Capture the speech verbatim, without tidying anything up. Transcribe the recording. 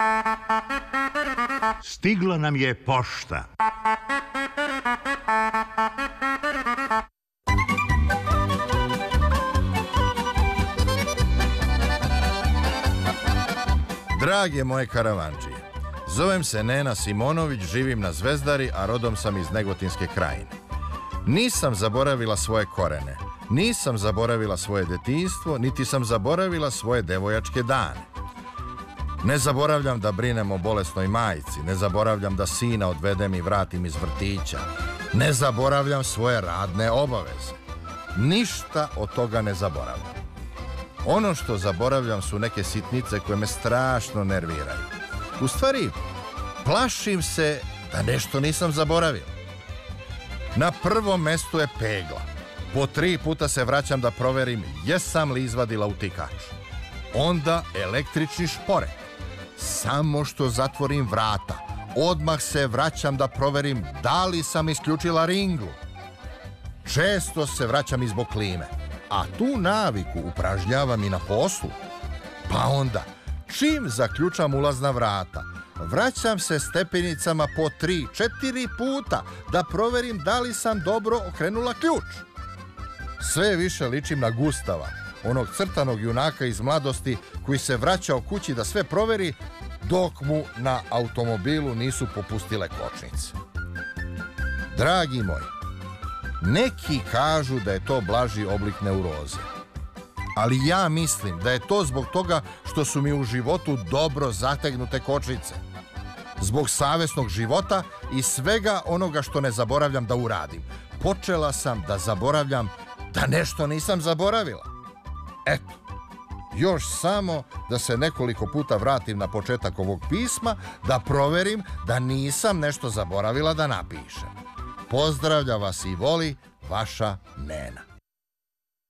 Stigla nam je pošta. Drage moje karavanđije, zovem se Nena Simonović, živim na Zvezdari, a rodom sam iz Negotinske krajine. Nisam zaboravila svoje korene, nisam zaboravila svoje detinjstvo, niti sam zaboravila svoje devojačke dane. Ne zaboravljam da brinem o bolesnoj majci, ne zaboravljam da sina odvedem i vratim iz vrtića, ne zaboravljam svoje radne obaveze. Ništa od toga ne zaboravljam. Ono što zaboravljam su neke sitnice koje me strašno nerviraju. U stvari, plašim se da nešto nisam zaboravio. Na prvom mestu je pegla. Po tri puta se vraćam da proverim jesam li izvadila utikač. Onda električni šporet. Samo što zatvorim vrata, odmah se vraćam da proverim da li sam isključila ringlu. Često se vraćam i zbog klime, a tu naviku upražnjavam i na poslu. Pa onda, čim zaključam ulazna vrata, vraćam se stepenicama po tri, četiri puta da proverim da li sam dobro okrenula ključ. Sve više ličim na Gustava, onog crtanog junaka iz mladosti koji se vraćao kući da sve proveri dok mu na automobilu nisu popustile kočnice. Dragi moji, neki kažu da je to blaži oblik neuroze. Ali ja mislim da je to zbog toga što su mi u životu dobro zategnute kočnice. Zbog savesnog života i svega onoga što ne zaboravljam da uradim. Počela sam da zaboravljam da nešto nisam zaboravila. Eto, još samo da se nekoliko puta vratim na početak ovog pisma, da proverim da nisam nešto zaboravila da napišem. Pozdravlja vas i voli vaša Nena.